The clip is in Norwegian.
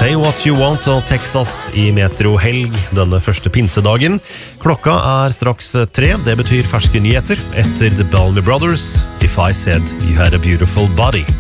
Say What You Want og Texas i Metro Helg denne første pinsedagen. Klokka straks 3, det betyr ferske nyheter etter The Bellamy Brothers, If I Said You Had a Beautiful Body.